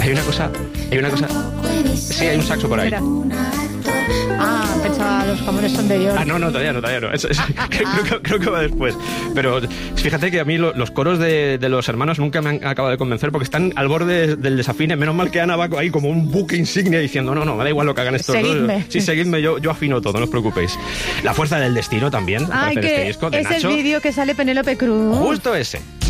Hay una cosa... Sí, hay un saxo por ahí. Espera. Pensaba, los jamones son de York. No, todavía no. Creo que va después. Pero fíjate que a mí los coros de los hermanos nunca me han acabado de convencer porque están al borde del desafine. Menos mal que Ana va ahí como un buque insignia diciendo no, me da igual lo que hagan estos Seguidme. dos. Sí, seguidme, yo afino todo, no os preocupéis. La fuerza del destino también. Ay, este que disco de es Nacho. el vídeo que sale Penélope Cruz. Justo ese.